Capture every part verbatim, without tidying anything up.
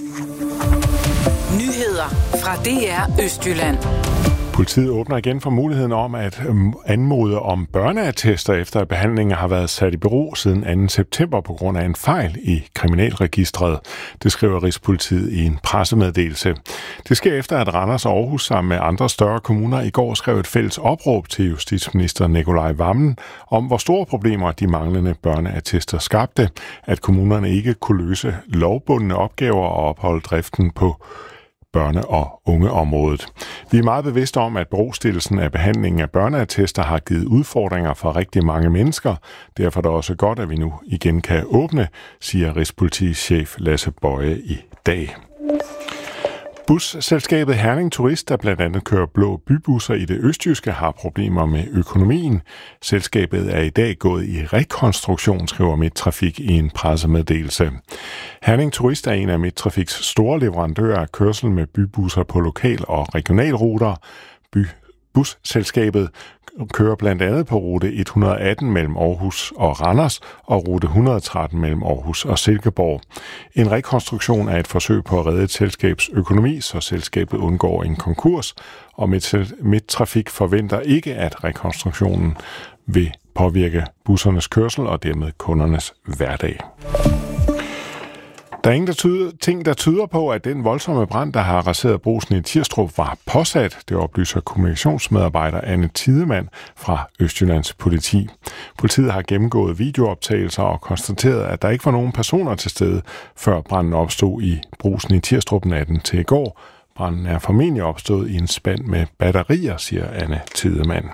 Nyheder fra D R Østjylland. Politiet åbner igen for muligheden om at anmode om børneattester, efter at behandlingen har været sat i bero siden anden september på grund af en fejl i kriminalregistret. Det skriver Rigspolitiet i en pressemeddelelse. Det sker efter, at Randers og Aarhus sammen med andre større kommuner i går skrev et fælles opråb til justitsminister Nicolai Wammen om, hvor store problemer de manglende børneattester skabte, at kommunerne ikke kunne løse lovbundne opgaver og opholde driften på børne- og ungeområdet. Vi er meget bevidste om, at berostillelsen af behandlingen af børneattester har givet udfordringer for rigtig mange mennesker. Derfor er det også godt, at vi nu igen kan åbne, siger Rigspolitichef Lasse Bøje i dag. Busselskabet Herning Turist, der blandt andet kører blå bybusser i det østjyske, har problemer med økonomien. Selskabet er i dag gået i rekonstruktion, skriver Midttrafik i en pressemeddelelse. Herning Turist er en af Midttrafiks store leverandører af kørsel med bybusser på lokal- og regionalruter. By Busselskabet kører blandt andet på rute et hundrede og atten mellem Aarhus og Randers og rute et hundrede og tretten mellem Aarhus og Silkeborg. En rekonstruktion er et forsøg på at redde et selskabs økonomi, så selskabet undgår en konkurs, og Midttrafik forventer ikke, at rekonstruktionen vil påvirke bussernes kørsel og dermed kundernes hverdag. Der er ingen der tyder, ting, der tyder på, at den voldsomme brand, der har raseret Brugsen i Tirstrup, var påsat. Det oplyser kommunikationsmedarbejder Anne Tidemand fra Østjyllands politi. Politiet har gennemgået videooptagelser og konstateret, at der ikke var nogen personer til stede, før branden opstod i Brugsen i Tirstrup natten til i går. Branden er formentlig opstået i en spand med batterier, siger Anne Tidemand.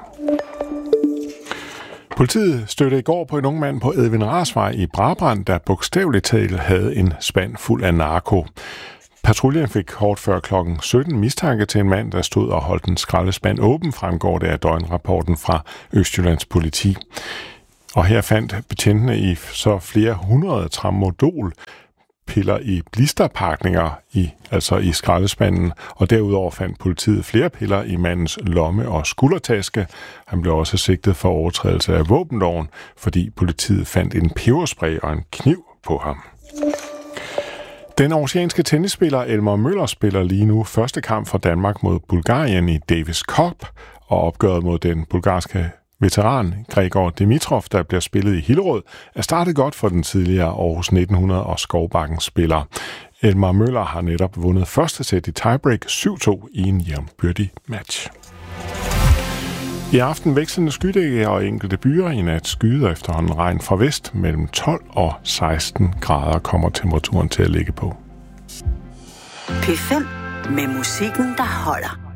Politiet stødte i går på en ung mand på Edvin Rarsvej i Brabrand, der bogstaveligt talt havde en spand fuld af narko. Patruljen fik kort før klokken sytten mistanke til en mand, der stod og holdt en skraldespand åben, fremgår det af døgnrapporten fra Østjyllands politi. Og her fandt betjentene i så flere hundrede tramadol piller i blisterpakninger, i, altså i skraldespanden, og derudover fandt politiet flere piller i mandens lomme- og skuldertaske. Han blev også sigtet for overtrædelse af våbenloven, fordi politiet fandt en peberspray og en kniv på ham. Den aarhusianske tennisspiller Elmer Møller spiller lige nu første kamp for Danmark mod Bulgarien i Davis Cup, og opgøret mod den bulgarske veteran Gregor Dimitrov, der bliver spillet i Hillerød, er startet godt for den tidligere Aarhus nitten hundrede og Skovbakken spiller. Elmer Møller har netop vundet første sæt i tiebreak syv to i en jævnbyrdig match. I aften vekslende skydække og enkelte byer. I nat skyder efterhånden regn fra vest. Mellem tolv og seksten grader kommer temperaturen til at ligge på. P fem med musikken, der holder.